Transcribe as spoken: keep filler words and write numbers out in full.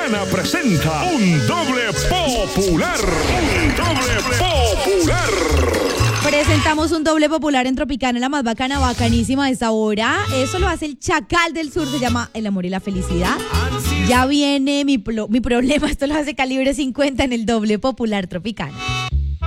Tropicana presenta un doble popular. Un doble popular. Presentamos un doble popular en Tropicana, la más bacana, bacanísima de esta hora. Eso lo hace el Chacal del Sur, se llama El Amor y la Felicidad. Ya viene mi, plo- mi problema, esto lo hace Calibre cincuenta en el doble popular Tropicana.